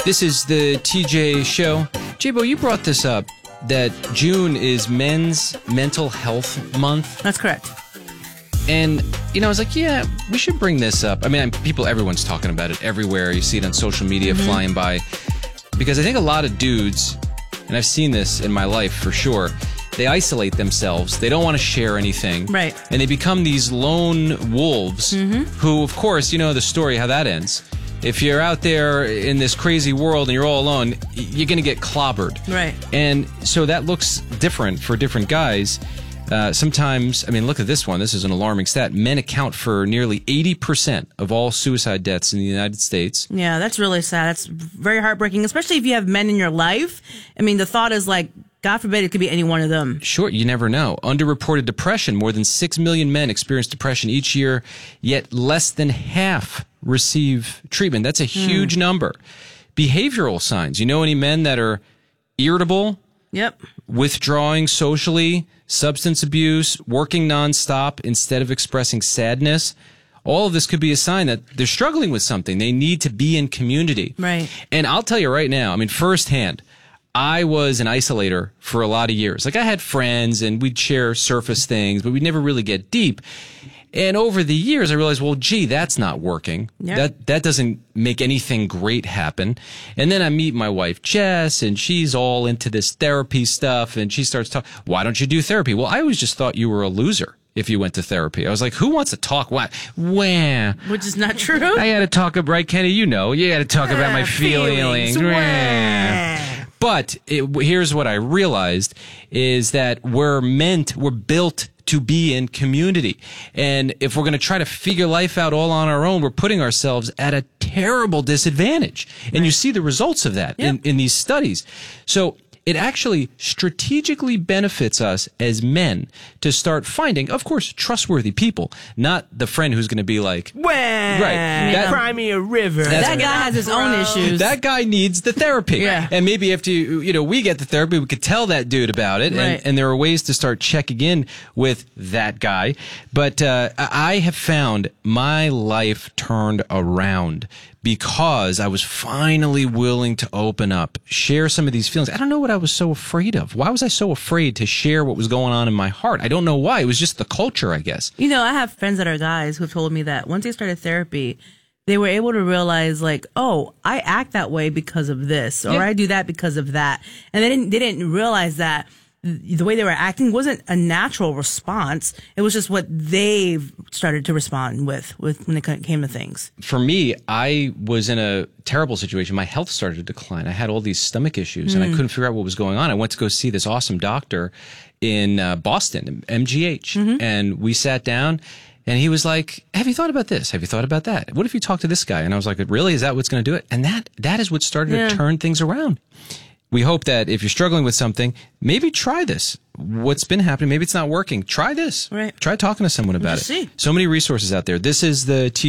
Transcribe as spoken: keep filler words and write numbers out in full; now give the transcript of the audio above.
This is the T J Show. J-Bo, you brought this up, that June is Men's Mental Health Month. That's correct. And, you know, I was like, yeah, we should bring this up. I mean, I'm, people, everyone's talking about it everywhere. You see it on social media mm-hmm. flying by. Because I think a lot of dudes, and I've seen this in my life for sure, they isolate themselves. They don't want to share anything. Right. And they become these lone wolves mm-hmm. who, of course, you know the story, how that ends. If you're out there in this crazy world and you're all alone, you're going to get clobbered. Right. And so that looks different for different guys. Uh, sometimes, I mean, look at this one. This is an alarming stat. Men account for nearly eighty percent of all suicide deaths in the United States. Yeah, that's really sad. That's very heartbreaking, especially if you have men in your life. I mean, the thought is like, God forbid it could be any one of them. Sure, you never know. Underreported depression. More than six million men experience depression each year, yet less than half receive treatment. That's a huge mm. number. Behavioral signs. You know any men that are irritable? Yep. Withdrawing socially, substance abuse, working nonstop instead of expressing sadness? All of this could be a sign that they're struggling with something. They need to be in community. Right. And I'll tell you right now, I mean, firsthand, I was an isolator for a lot of years. Like, I had friends and we'd share surface things, but we'd never really get deep. And over the years, I realized, well, gee, that's not working. Yeah. That that doesn't make anything great happen. And then I meet my wife, Jess, and she's all into this therapy stuff. And she starts talking, why don't you do therapy? Well, I always just thought you were a loser if you went to therapy. I was like, who wants to talk? What? Wah. Which is not true. I got to talk about, right, Kenny? You know, you got to talk about my feelings. feelings. But it, here's what I realized is that we're meant, we're built to be in community. And if we're going to try to figure life out all on our own, we're putting ourselves at a terrible disadvantage. And right. you see the results of that yep. in, in these studies. So it actually strategically benefits us as men to start finding, of course, trustworthy people, not the friend who's going to be like, well, right, that, cry me a river. That guy has his own issues. That guy needs the therapy. Yeah. And maybe if you, you know, we get the therapy, we could tell that dude about it. Right. And, and there are ways to start checking in with that guy. But uh, I have found my life turned around because I was finally willing to open up, share some of these feelings. I don't know what I was so afraid of. Why was I so afraid to share what was going on in my heart? I don't know why. It was just the culture, I guess. You know, I have friends that are guys who have told me that once they started therapy, they were able to realize, like, oh, I act that way because of this, or yeah. I do that because of that. And they didn't, they didn't realize that the way they were acting wasn't a natural response. It was just what they started to respond with, with when it came to things. For me, I was in a terrible situation. My health started to decline. I had all these stomach issues, mm. and I couldn't figure out what was going on. I went to go see this awesome doctor in uh, Boston, M G H, mm-hmm. and we sat down. And he was like, have you thought about this? Have you thought about that? What if you talk to this guy? And I was like, really? Is that what's going to do it? And that that is what started yeah. to turn things around. We hope that if you're struggling with something, maybe try this. What's been happening, maybe it's not working. Try this. Right. Try talking to someone about Just it. See. So many resources out there. This is the T